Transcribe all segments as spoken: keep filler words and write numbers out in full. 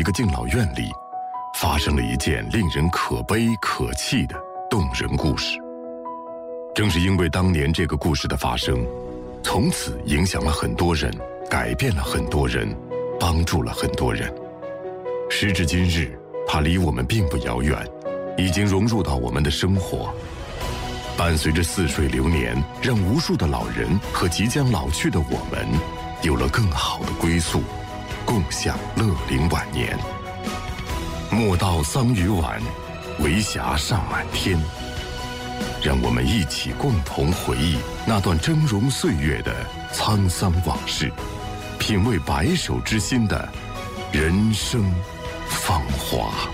个敬老院里，发生了一件令人可悲可泣的动人故事。正是因为当年这个故事的发生，从此影响了很多人，改变了很多人，帮助了很多人。时至今日，它离我们并不遥远，已经融入到我们的生活，伴随着似水流年，让无数的老人和即将老去的我们有了更好的归宿，共享乐龄晚年。莫道桑榆晚，为霞尚满天。让我们一起共同回忆那段峥嵘岁月的沧桑往事，品味白首之心的人生芳华。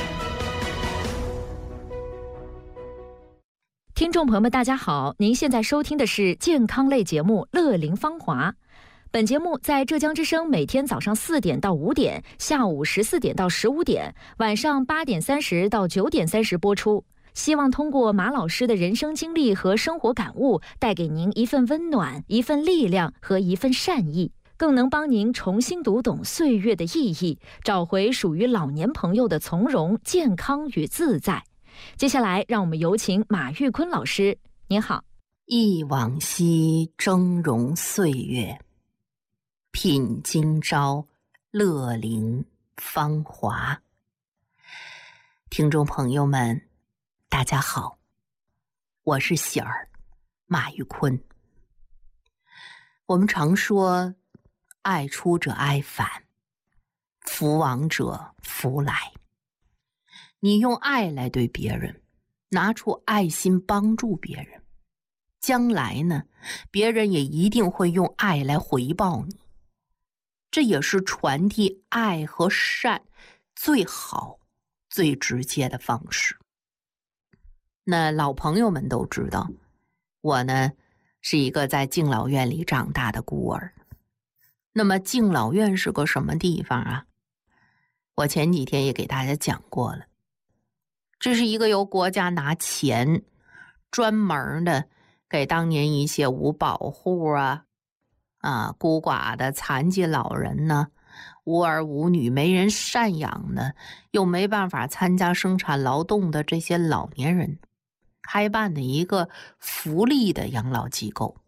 听众朋友们大家好，您现在收听的是健康类节目《乐龄芳华》。本节目在浙江之声每天早上四点到五点，下午十四点到十五点，晚上八点三十到九点三十播出。希望通过马老师的人生经历和生活感悟，带给您一份温暖、一份力量和一份善意，更能帮您重新读懂岁月的意义，找回属于老年朋友的从容、健康与自在。接下来，让我们有请马玉坤老师。您好。 忆往昔峥嵘岁月，品今朝乐龄芳华。听众朋友们大家好，我是喜儿马玉坤。我们常说爱出者爱返，福往者福来。你用爱来对别人，拿出爱心帮助别人，将来呢，别人也一定会用爱来回报你。这也是传递爱和善最好最直接的方式。那老朋友们都知道，我呢是一个在敬老院里长大的孤儿。那么敬老院是个什么地方啊？我前几天也给大家讲过了，这是一个由国家拿钱专门的给当年一些无保户啊、啊孤寡的残疾老人呢、无儿无女没人赡养的，又没办法参加生产劳动的这些老年人开办的一个福利的养老机构。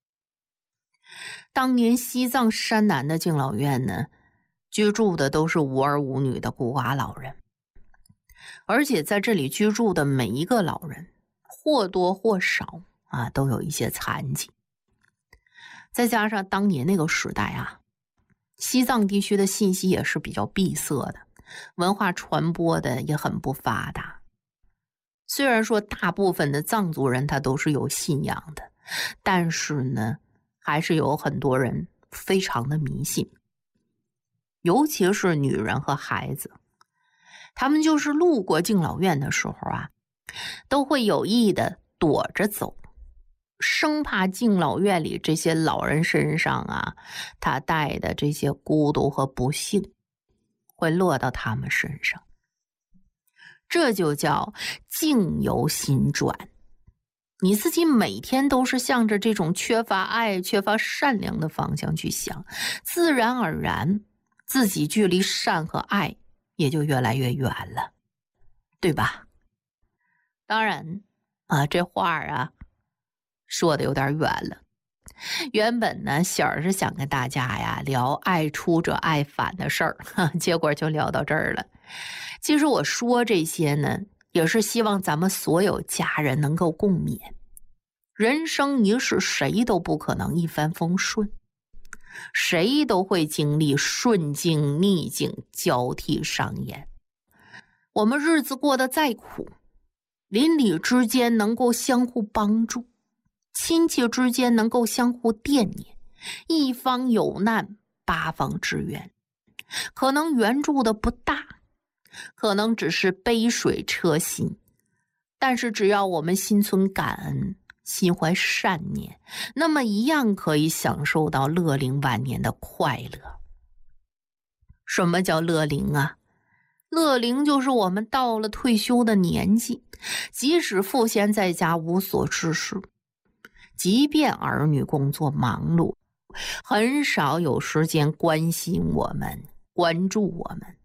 当年西藏山南的敬老院呢，居住的都是无儿无女的孤寡老人，而且在这里居住的每一个老人或多或少啊都有一些残疾。再加上当年那个时代啊，西藏地区的信息也是比较闭塞的，文化传播的也很不发达。虽然说大部分的藏族人他都是有信仰的，但是呢，还是有很多人非常的迷信，尤其是女人和孩子。他们就是路过敬老院的时候啊，都会有意的躲着走，生怕敬老院里这些老人身上啊，他带的这些孤独和不幸会落到他们身上。这就叫境由心转。你自己每天都是向着这种缺乏爱、缺乏善良的方向去想，自然而然自己距离善和爱也就越来越远了，对吧？当然啊，这话啊说的有点远了。原本呢，喜儿是想跟大家呀聊爱出者爱返的事儿，结果就聊到这儿了。其实我说这些呢，也是希望咱们所有家人能够共勉。人生一世，谁都不可能一帆风顺，谁都会经历顺境逆境交替上演。我们日子过得再苦，邻里之间能够相互帮助，亲戚之间能够相互惦念，一方有难八方支援。可能援助的不大，可能只是杯水车薪，但是只要我们心存感恩，心怀善念，那么一样可以享受到乐龄晚年的快乐。什么叫乐龄啊？乐龄就是我们到了退休的年纪，即使赋闲在家无所事事，即便儿女工作忙碌，很少有时间关心我们、关注我们，